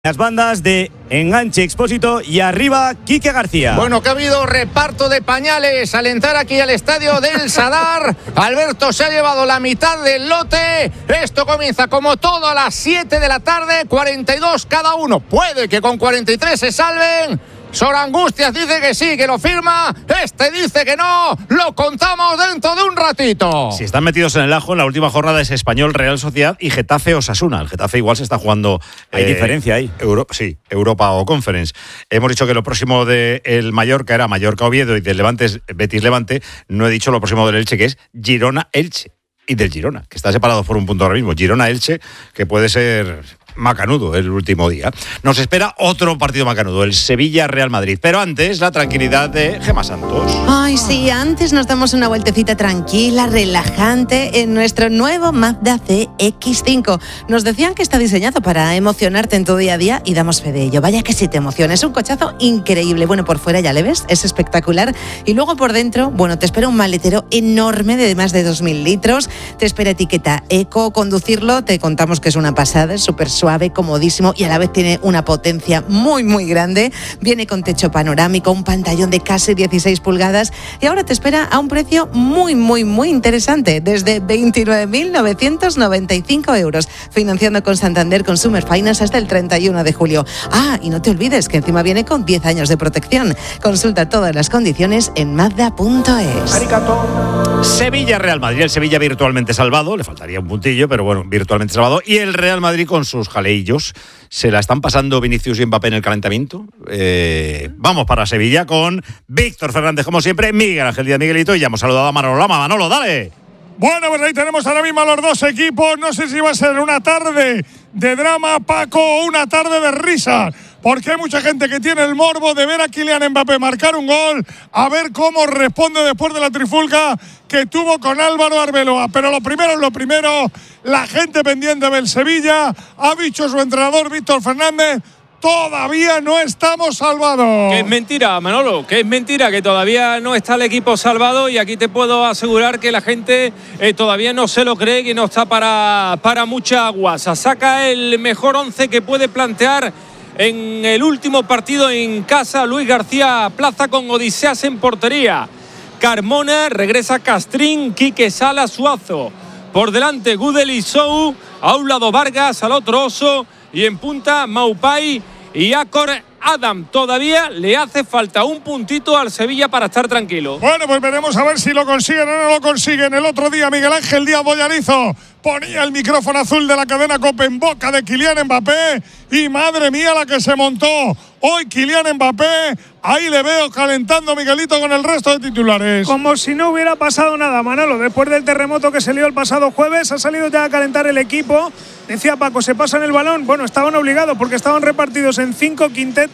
Las bandas de Enganche Expósito y arriba Quique García. Bueno, que ha habido reparto de pañales al entrar aquí al estadio del Sadar. Alberto se ha llevado la mitad del lote. Esto comienza como todo a las 7 de la tarde, 42 cada uno. Puede que con 43 se salven. Sor Angustias dice que sí, que lo firma. Este dice que no. Lo contamos dentro de un ratito. Si están metidos en el ajo, en la última jornada es Español, Real Sociedad y Getafe Osasuna. El Getafe igual se está jugando. Hay diferencia ahí. Europa o Conference. Hemos dicho que lo próximo del Mallorca era Mallorca Oviedo y del Levante es Betis Levante. No he dicho lo próximo del Elche, que es Girona Elche. Y del Girona, que está separado por un punto ahora mismo. Girona Elche, que puede ser macanudo el último día. Nos espera otro partido macanudo, el Sevilla-Real Madrid. Pero antes, la tranquilidad de Gemma Santos. Ay, sí, antes nos damos una vueltecita tranquila, relajante, en nuestro nuevo Mazda CX-5. Nos decían que está diseñado para emocionarte en tu día a día y damos fe de ello. Vaya que sí te emociona, es un cochazo increíble. Bueno, por fuera ya le ves, es espectacular. Y luego por dentro, bueno, te espera un maletero enorme de más de 2.000 litros. Te espera etiqueta eco. Conducirlo, te contamos que es una pasada, es súper suave, comodísimo y a la vez tiene una potencia muy, muy grande. Viene con techo panorámico, un pantallón de casi 16 pulgadas y ahora te espera a un precio muy, muy, muy interesante, desde 29.995 euros, financiando con Santander Consumer Finance hasta el 31 de julio. Ah, y no te olvides que encima viene con 10 años de protección. Consulta todas las condiciones en Mazda.es. Sevilla-Real Madrid. El Sevilla virtualmente salvado, le faltaría un puntillo, pero bueno, virtualmente salvado. Y el Real Madrid con sus jaleillos. ¿Se la están pasando Vinicius y Mbappé en el calentamiento? Vamos para Sevilla con Víctor Fernández, como siempre, Miguel Ángel Díaz Miguelito, y ya hemos saludado a Manolo Lama. Manolo, dale. Bueno, pues ahí tenemos ahora mismo a los dos equipos. No sé si va a ser una tarde de drama, Paco, o una tarde de risa, porque hay mucha gente que tiene el morbo de ver a Kylian Mbappé marcar un gol, a ver cómo responde después de la trifulca que tuvo con Álvaro Arbeloa. Pero lo primero es lo primero, la gente pendiente del Sevilla. Ha dicho su entrenador Víctor Fernández: todavía no estamos salvados. Que es mentira, Manolo, que es mentira, que todavía no está el equipo salvado, y aquí te puedo asegurar que la gente todavía no se lo cree, que no está para mucha guasa. Saca el mejor 11 que puede plantear en el último partido en casa Luis García Plaza, con Odiseas en portería. Carmona, regresa Castrín, Quique Sala, Suazo. Por delante Gudel y Sou, a un lado Vargas, al otro Oso, y en punta Maupay y Acor Adam. Todavía le hace falta un puntito al Sevilla para estar tranquilo. Bueno, pues veremos a ver si lo consiguen o no lo consiguen. El otro día Miguel Ángel Díaz Bollarizo ponía el micrófono azul de la cadena COPE en boca de Kylian Mbappé y madre mía la que se montó hoy Kylian Mbappé. Ahí le veo calentando Miguelito con el resto de titulares. Como si no hubiera pasado nada, Manolo. Después del terremoto que se lió el pasado jueves, ha salido ya a calentar el equipo. Decía Paco, se pasan el balón. Bueno, estaban obligados porque estaban repartidos en 5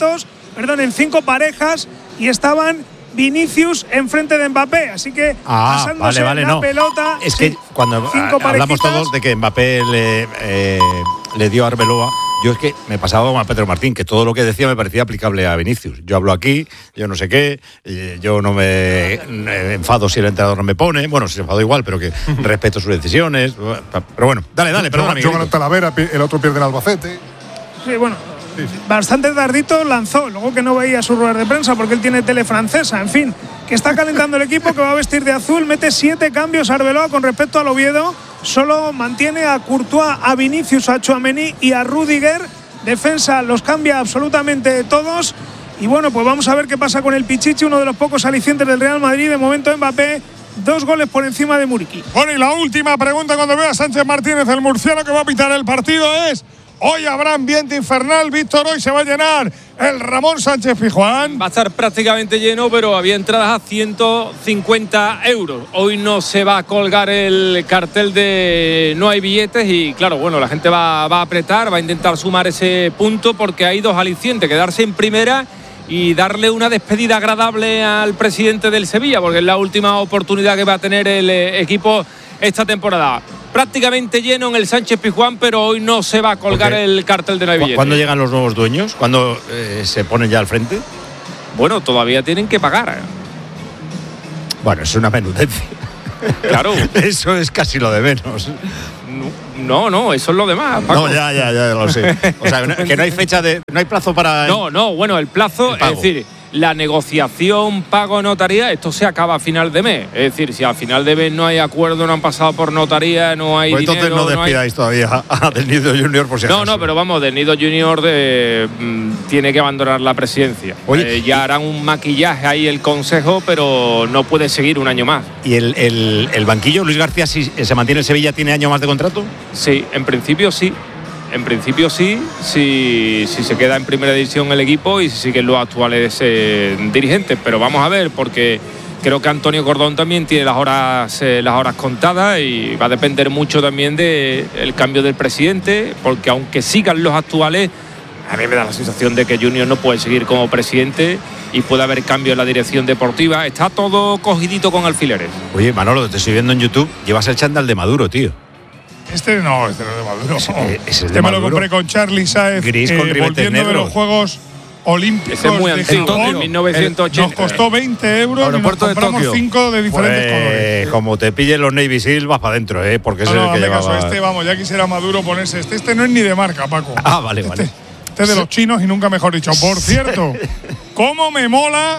parejas, y estaban Vinicius enfrente de Mbappé, así que pasándose la pelota. Es que cuando hablamos todos de que Mbappé le dio a Arbeloa, yo es que me pasaba como a Pedro Martín, que todo lo que decía me parecía aplicable a Vinicius. Yo hablo aquí, yo no sé qué, yo no me enfado si el entrenador no me pone. Bueno, se enfadó igual, pero que respeto sus decisiones. Pero bueno, dale, perdona. Yo gané Talavera, el otro pierde en Albacete. Sí, bueno. Bastante tardito lanzó, luego que no veía su rueda de prensa porque él tiene tele francesa. En fin, que está calentando el equipo, que va a vestir de azul. Mete 7 cambios Arbeloa con respecto al Oviedo. Solo mantiene a Courtois, a Vinicius, a Tchouaméni y a Rudiger. Defensa los cambia absolutamente todos. Y bueno, pues vamos a ver qué pasa con el Pichichi, uno de los pocos alicientes del Real Madrid. De momento Mbappé, 2 goles por encima de Muriqui. Bueno, y la última pregunta cuando veo a Sánchez Martínez, el murciano que va a pitar el partido, es: hoy habrá ambiente infernal, Víctor. Hoy se va a llenar el Ramón Sánchez Pizjuán. Va a estar prácticamente lleno, pero había entradas a 150 euros. Hoy no se va a colgar el cartel de no hay billetes y claro, bueno, la gente va a apretar, va a intentar sumar ese punto porque hay 2 alicientes: quedarse en primera y darle una despedida agradable al presidente del Sevilla, porque es la última oportunidad que va a tener el equipo esta temporada. Prácticamente lleno en el Sánchez Pizjuán, pero hoy no se va a colgar el cartel de no hay billetes. ¿Cuándo llegan los nuevos dueños? ¿Cuándo se ponen ya al frente? Bueno, todavía tienen que pagar. Bueno, es una menudencia. Claro. Eso es casi lo de menos. No, eso es lo demás, Paco. No, ya lo sé. O sea, que no hay fecha no hay plazo para. No, bueno, el plazo, es decir, la negociación pago-notaría, esto se acaba a final de mes. Es decir, si a final de mes no hay acuerdo, no han pasado por notaría, no hay pues dinero. Entonces no despidáis todavía a Del Nido Junior por si acaso. No, pero vamos, Del Nido Junior tiene que abandonar la presidencia. Ya harán un maquillaje ahí el consejo, pero no puede seguir un año más. ¿Y el banquillo, Luis García, si se mantiene en Sevilla, tiene año más de contrato? Sí, en principio sí. En principio sí, si se queda en primera división el equipo y si siguen los actuales dirigentes. Pero vamos a ver, porque creo que Antonio Cordón también tiene las horas contadas y va a depender mucho también del cambio del presidente, porque aunque sigan los actuales, a mí me da la sensación de que Junior no puede seguir como presidente y puede haber cambio en la dirección deportiva. Está todo cogidito con alfileres. Oye, Manolo, te estoy viendo en YouTube, llevas el chándal de Maduro, tío. Este no es de Maduro. Es el de me Maduro. lo compré con Charlie Saez, gris con ribetes volviendo negros. de los Juegos Olímpicos Ese es muy de antiguo, Japón. en 1980. Nos costó 20 euros y nos compramos 5 de diferentes colores. Como te pillen los Navy Seal, vas para adentro, porque ese es el que llevaba. Caso, ya quisiera Maduro ponerse este no es ni de marca, Paco. Ah, vale. Este es de los chinos y nunca mejor dicho. Por cierto, cómo me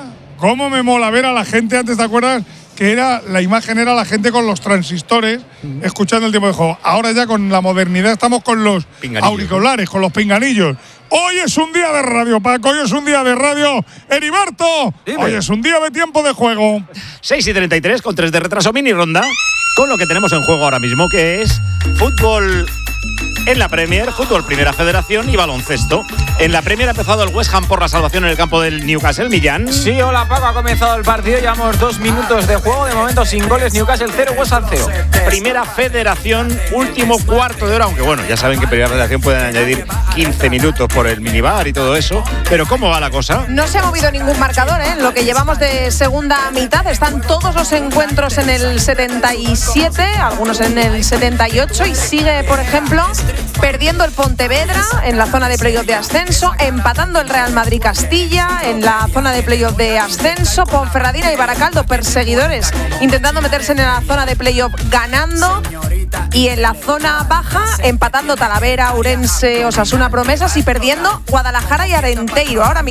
mola ver a la gente, antes te acuerdas que la imagen era la gente con los transistores escuchando el tiempo de juego. Ahora ya con la modernidad estamos con los auriculares, con los pinganillos. Hoy es un día de radio, Paco, hoy es un día de radio. Heriberto, hoy es un día de tiempo de juego. 6:33 con 3 de retraso, mini ronda, con lo que tenemos en juego ahora mismo, que es fútbol en la Premier, fútbol Primera Federación y baloncesto. En la Premier ha empezado el West Ham por la salvación en el campo del Newcastle, Millán. Sí, hola Paco, ha comenzado el partido, llevamos 2 minutos de juego, de momento sin goles, Newcastle 0, West Ham 0. Primera Federación, último cuarto de hora, aunque bueno, ya saben que en Primera Federación pueden añadir 15 minutos por el minibar y todo eso, pero ¿cómo va la cosa? No se ha movido ningún marcador, en lo que llevamos de segunda mitad, están todos los encuentros en el 77, algunos en el 78 y sigue, por ejemplo, perdiendo el Pontevedra en la zona de playoff de ascenso, empatando el Real Madrid-Castilla en la zona de playoff de ascenso, Ponferradina y Baracaldo, perseguidores, intentando meterse en la zona de playoff ganando, y en la zona baja empatando Talavera, Ourense, Osasuna, Promesas y perdiendo Guadalajara y Arenteiro. Ahora